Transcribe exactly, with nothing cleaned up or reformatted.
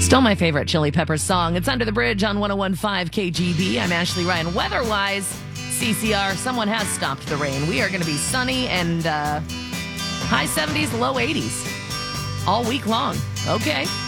Still my favorite Chili Peppers song. It's Under the Bridge on one oh one point five K G B. I'm Ashley Ryan. Weather-wise, C C R, someone has stopped the rain. We are going to be sunny and uh, high seventies, low eighties all week long. Okay.